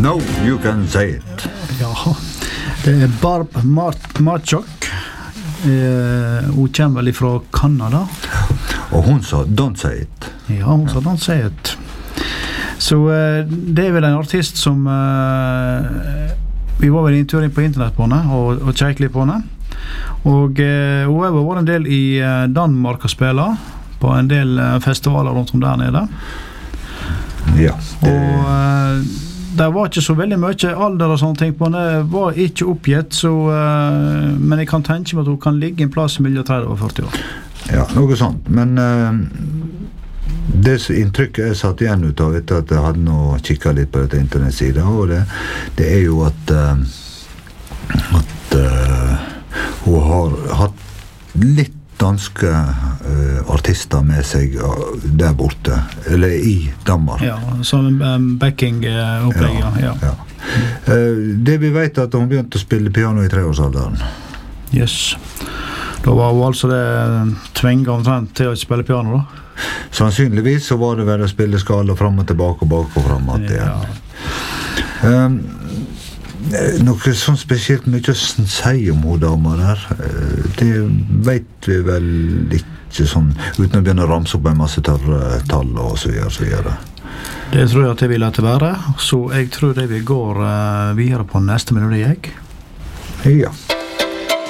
Now you can say it. Ja, det Barb Marchuk. Hun kommer vel fra Kanada. Og hun sa don't say it. Ja, hun sa don't say it. Så det vel en artist som vi var vel en tur inn på internett på henne og kjekk litt på henne. Og hun har vært en del i Danmark og spiller på en del festivaler rundt om der nede. Ja. Og det var ikke så veldig mye alder og sånne ting på henne. Var ikke oppgitt, så, men jeg kan tenke meg at hun kan ligge en plass mellom 30 og 40 år. Ja, noe sånt. Men det inntrykket jeg satt igjen ut av etter at jeg hadde nå kikket litt på dette internettsiden, og det jo at hun har hatt litt danske artister med seg der borte, eller i Danmark. Ja, sånn backing-opplegg, ja. Det vi vet at hun begynte å spille piano i 3-årsalderen. Yes. Da var hun altså det tvinget omtrent til å spille piano, da? Sannsynligvis så var det vel å spille skala fram og tilbake og bak og frem igjen. Ja. Noe sånn spesielt mye å si om hun dama der, det vet vi vel ikke sånn, uten å begynne å ramse opp en masse tall og så videre. Det tror jeg at jeg vil at det være, så jeg tror det vi går videre på neste melodi, jeg. Ja.